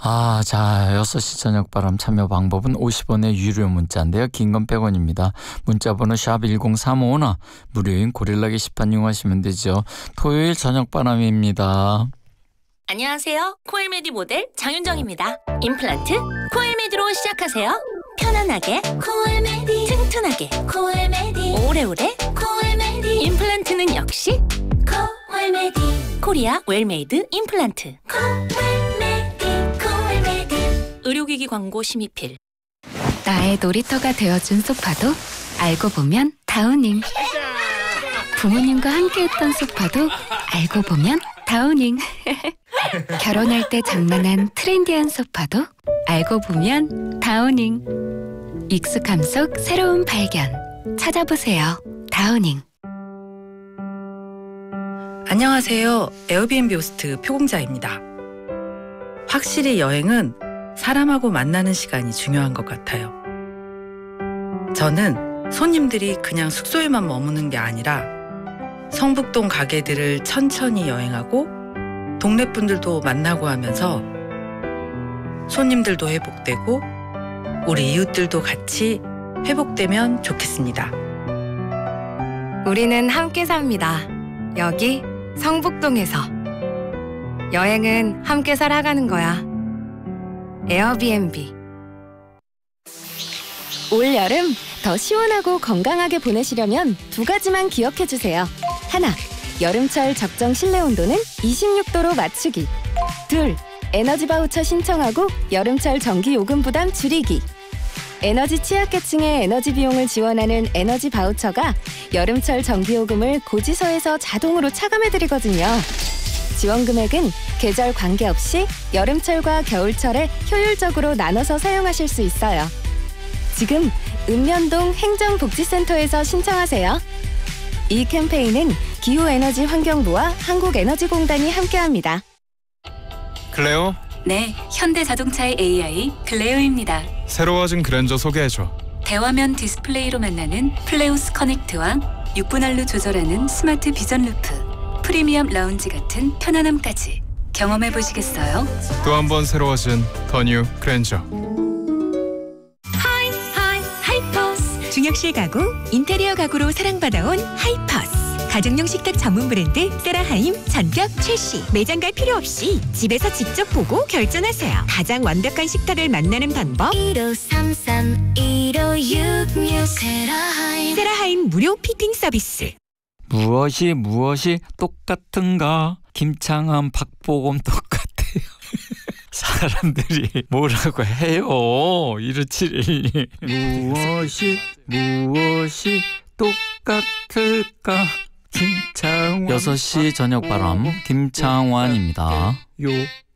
자, 6시 저녁바람 참여 방법은 50원의 유료 문자인데요. 긴 건 100원입니다. 문자번호 샵 1035나 무료인 고릴라 게시판 이용하시면 되죠. 토요일 저녁바람입니다. 안녕하세요. 코엘메디 모델 장윤정입니다. 임플란트 코엘메디로 시작하세요. 편안하게 코엘메디, 튼튼하게 코엘메디, 오래오래 코엘메디. 임플란트는 역시 코엘메디. 코리아 웰메이드 임플란트. 의료기기 광고 심의필. 나의 놀이터가 되어준 소파도 알고 보면 다우닝. 부모님과 함께했던 소파도 알고 보면 다우닝. 결혼할 때 장만한 트렌디한 소파도 알고 보면 다우닝. 익숙함 속 새로운 발견. 찾아보세요. 다우닝. 안녕하세요. 에어비앤비 호스트 표공자입니다. 확실히 여행은 사람하고 만나는 시간이 중요한 것 같아요. 저는 손님들이 그냥 숙소에만 머무는 게 아니라 성북동 가게들을 천천히 여행하고 동네 분들도 만나고 하면서 손님들도 회복되고 우리 이웃들도 같이 회복되면 좋겠습니다. 우리는 함께 삽니다. 여기 성북동에서. 여행은 함께 살아가는 거야. 에어비앤비. 올여름 더 시원하고 건강하게 보내시려면 2가지만 기억해주세요. 하나, 여름철 적정 실내 온도는 26도로 맞추기. 둘, 에너지 바우처 신청하고 여름철 전기 요금 부담 줄이기. 에너지 취약계층의 에너지 비용을 지원하는 에너지 바우처가 여름철 전기 요금을 고지서에서 자동으로 차감해드리거든요. 지원 금액은 계절 관계없이 여름철과 겨울철에 효율적으로 나눠서 사용하실 수 있어요. 지금 읍면동 행정복지센터에서 신청하세요. 이 캠페인은 기후에너지 환경부와 한국에너지공단이 함께합니다. 클레오? 네, 현대자동차의 AI 클레오입니다. 새로워진 그랜저 소개해줘. 대화면 디스플레이로 만나는 플레우스 커넥트와 6분할로 조절하는 스마트 비전 루프, 프리미엄 라운지 같은 편안함까지 경험해보시겠어요? 또 한 번 새로워진 더 뉴 그랜저. 하이퍼스. 중역실 가구, 인테리어 가구로 사랑받아온 하이퍼스. 가정용 식탁 전문 브랜드 세라하임 전격 출시. 매장 갈 필요 없이 집에서 직접 보고 결정하세요. 가장 완벽한 식탁을 만나는 방법. 1533-1566 세라하임 무료 피팅 서비스. 무엇이 똑같은가? 김창완, 박보검 똑같아요. 사람들이 뭐라고 해요. 1571님. 무엇이 똑같을까? 김창완. 6시 저녁바람 김창완입니다.